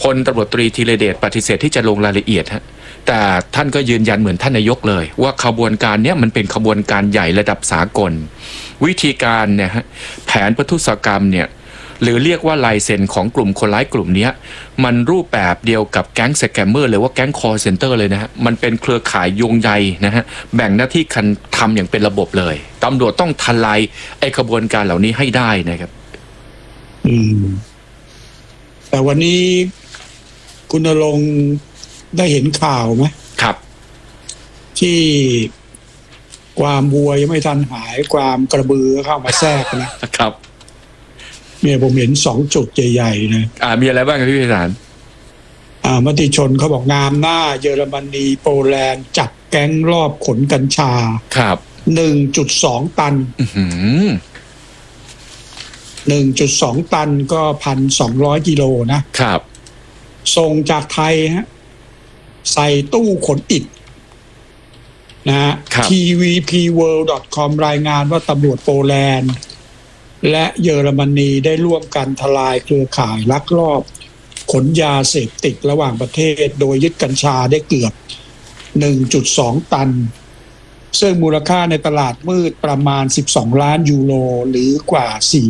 ลตำรวจตรีธีรเดชปฏิเสธที่จะลงรายละเอียดฮะแต่ท่านก็ยืนยันเหมือนท่านนายกเลยว่าขบวนการนี้มันเป็นขบวนการใหญ่ระดับสากลวิธีการเนี่ยฮะแผนประทุษกรรมเนี่ยหรือเรียกว่าลายเซ็นของกลุ่มคนร้ายกลุ่มนี้มันรูปแบบเดียวกับแก๊งสแกมเมอร์หรือว่าแก๊งคอลเซ็นเตอร์เลยนะฮะมันเป็นเครือข่ายโยงใยนะฮะแบ่งหน้าที่กันทำอย่างเป็นระบบเลยตำรวจต้องทลายไอ้ขบวนการเหล่านี้ให้ได้นะครับแต่วันนี้คุณณรงค์ได้เห็นข่าวไหมครับที่ความวัวยังไม่ทันหายความกระบือเข้ามาแทรกนะครับเนี่ยผมเห็น2 จุดใหญ่ๆนะมีอะไรบ้างครับพี่พิสารมติชนเขาบอกงามหน้าเยอรมนีโปแลนด์จับแก๊งรอบขนกัญชาครับ 1.2 ตัน1.2 ตันก็ 1,200 กิโลนะครับส่งจากไทยฮะใส่ตู้ขนอิฐนะฮะ tvpworld.com รายงานว่าตำรวจโปแลนด์และเยอรมนีได้ร่วมกันทลายเครือข่ายลักลอบขนยาเสพติดระหว่างประเทศโดยยึดกัญชาได้เกือบ 1.2 ตันซึ่งมูลค่าในตลาดมืดประมาณ12 ล้านยูโรหรือกว่า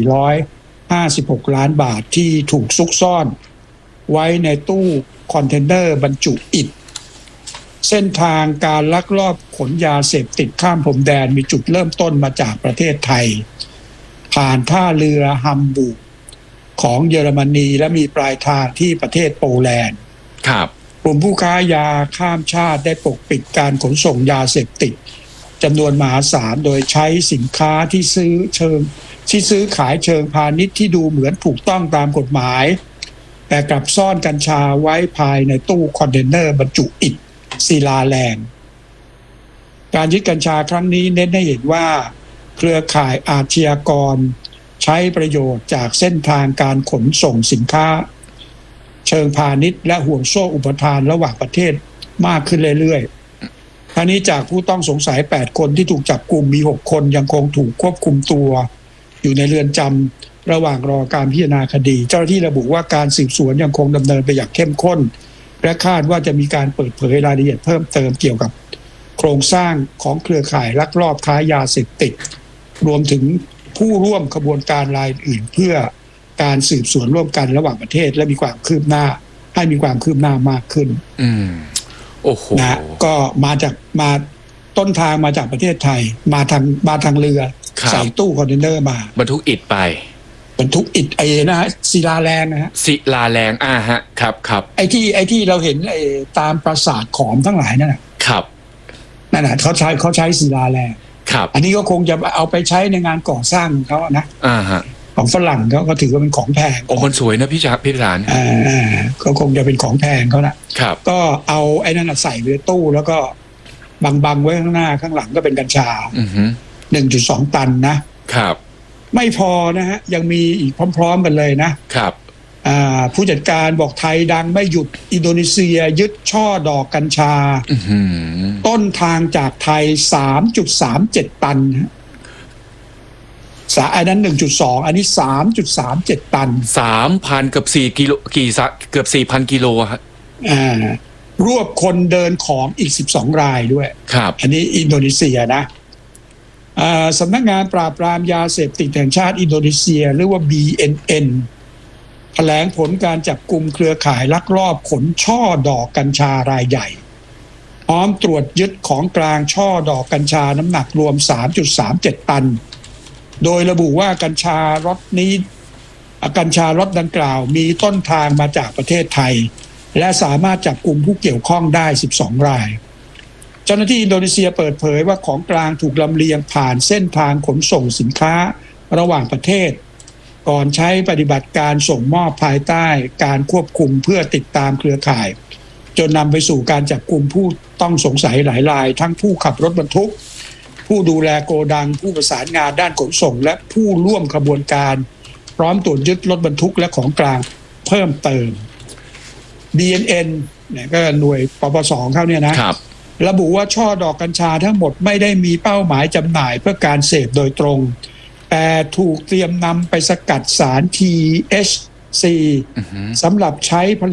456 ล้านบาทที่ถูกซุกซ่อนไว้ในตู้คอนเทนเนอร์บรรจุอิฐเส้นทางการลักลอบขนยาเสพติดข้ามพรมแดนมีจุดเริ่มต้นมาจากประเทศไทยผ่านท่าเรือฮัมบูร์กของเยอรมนีและมีปลายทางที่ประเทศโปแลนด์ครับกลุ่มผู้ค้ายาข้ามชาติได้ปกปิดการขนส่งยาเสพติดจำนวนมหาศาลโดยใช้สินค้าที่ซื้อขายเชิงพาณิชย์ที่ดูเหมือนถูกต้องตามกฎหมายแต่กลับซ่อนกัญชาไว้ภายในตู้คอนเทนเนอร์บรรจุอิฐศิลาแรงการยึดกัญชาครั้งนี้เน้นให้เห็นว่าเครือข่ายอาชญากรใช้ประโยชน์จากเส้นทางการขนส่งสินค้าเชิงพาณิชย์และห่วงโซ่อุปทานระหว่างประเทศมากขึ้นเรื่อยๆทั้งนี้จากผู้ต้องสงสัย8 คนที่ถูกจับกุมมี6 คนยังคงถูกควบคุมตัวอยู่ในเรือนจำระหว่างรอการพิจารณาคดีเจ้าหน้าที่ระบุว่าการสืบสวนยังคงดำเนินไปอย่างเข้มข้นและคาดว่าจะมีการเปิดเผยรายละเอียดเพิ่มเติมเกี่ยวกับโครงสร้างของเครือข่ายลักลอบค้ายาเสพติดรวมถึงผู้ร่วมขบวนการรายอื่นเพื่อการสืบสวนร่วมกันระหว่างประเทศและมีความคืบหน้าให้มีความคืบหน้ามากขึ้นโอ้โหนะก็มาต้นทางมาจากประเทศไทยมาทางเรือใส่ตู้คอนเทนเนอร์มาบรรทุกอิฐไปบรรทุกอิฐนะฮะศิลาแรงนะฮะศิลาแรงฮะครับไอ้ที่เราเห็นตามปราสาทขอมทั้งหลายนั่นครับนั่นน่ะเขาใช้ศิลาแรงครับอันนี้ก็คงจะเอาไปใช้ในงานก่อสร้างของเขานะฮะของฝรั่งเขาก็ถือว่าเป็นของแพงมันสวยนะพี่หลานก็คงจะเป็นของแพงเขานะครับก็เอาไอ้นั่นใส่ในตู้แล้วก็บังไว้ข้างหน้าข้างหลังก็เป็นกัญชา1.2 ตันนะครับไม่พอนะฮะยังมีอีกพร้อมๆกันเลยนะครับผู้จัดการบอกไทยดังไม่หยุดอินโดนีเซียยึดช่อดอกกัญชาต้นทางจากไทย 3.37 ตันอันนั้น 1.2 อันนี้ 3.37 ตัน 3,000 กับ4 กิโลเกือบ 4,000 กิโลฮะรวบคนเดินของอีก12 รายด้วยครับอันนี้อินโดนีเซียนะสำนักงานปราบปรามยาเสพติดแห่งชาติอินโดนีเซียหรือว่า BNN แถลงผลการจับกุมเครือข่ายลักลอบขนช่อดอกกัญชารายใหญ่พร้อมตรวจยึดของกลางช่อดอกกัญชาน้ำหนักรวม 3.37 ตันโดยระบุว่ากัญชารถดังกล่าวมีต้นทางมาจากประเทศไทยและสามารถจับกุมผู้เกี่ยวข้องได้12 รายเจ้าหน้าที่อินโดนีเซียเปิดเผยว่าของกลางถูกลำเลียงผ่านเส้นทางขนส่งสินค้าระหว่างประเทศก่อนใช้ปฏิบัติการส่งมอบภายใต้การควบคุมเพื่อติดตามเครือข่ายจนนำไปสู่การจับกุมผู้ต้องสงสัยหลายรายทั้งผู้ขับรถบรรทุกผู้ดูแลโกดังผู้ประสานงานด้านขนส่งและผู้ร่วมขบวนการพร้อมตรวจยึดรถบรรทุกและของกลางเพิ่มเติม BNN เนี่ยก็หน่วยปปสเขาเนี่ยนะครับระบุว่าช่อดอกกัญชาทั้งหมดไม่ได้มีเป้าหมายจำหน่ายเพื่อการเสพโดยตรงแต่ถูกเตรียมนำไปสกัดสาร THC สำหรับใช้ผลิต